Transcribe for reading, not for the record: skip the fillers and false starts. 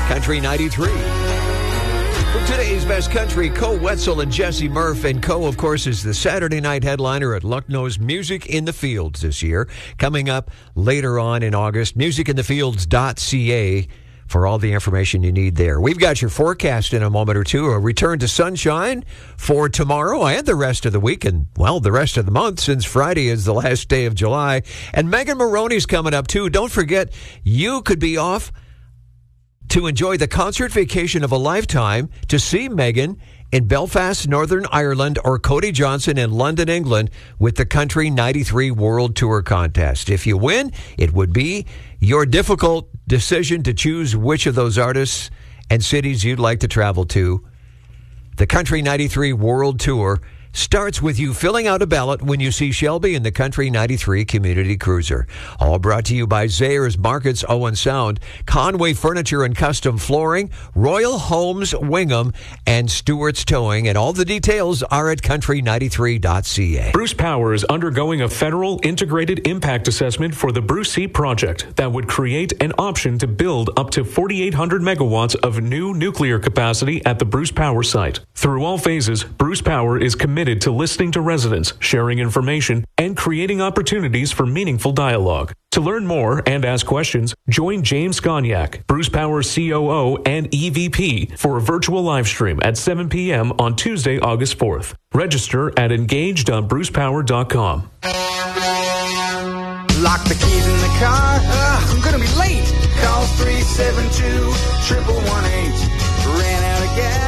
Country 93. For today's Best Country, Co Wetzel and Jesse Murph. And Co, of course, is the Saturday night headliner at Lucknow's Music in the Fields this year. Coming up later on in August, musicinthefields.ca for all the information you need there. We've got your forecast in a moment or two. A return to sunshine for tomorrow and the rest of the week, and, well, the rest of the month, since Friday is the last day of July. And Megan Moroney's coming up, too. Don't forget, you could be off to enjoy the concert vacation of a lifetime to see Megan in Belfast, Northern Ireland, or Cody Johnson in London, England, with the Country 93 World Tour Contest. If you win, it would be your difficult decision to choose which of those artists and cities you'd like to travel to. The Country 93 World Tour starts with you filling out a ballot when you see Shelby in the Country 93 Community Cruiser. All brought to you by Zayers Markets Owen Sound, Conway Furniture and Custom Flooring, Royal Homes Wingham, and Stewart's Towing. And all the details are at country93.ca. Bruce Power is undergoing a federal integrated impact assessment for the Bruce C project that would create an option to build up to 4,800 megawatts of new nuclear capacity at the Bruce Power site. Through all phases, Bruce Power is committed to listening to residents, sharing information, and creating opportunities for meaningful dialogue. To learn more and ask questions, join James Cognac, Bruce Power COO and EVP, for a virtual live stream at 7 p.m. on Tuesday, August 4th. Register at engage.brucepower.com. Lock the keys in the car. I'm gonna be late. Call 372-1118. Ran out of gas.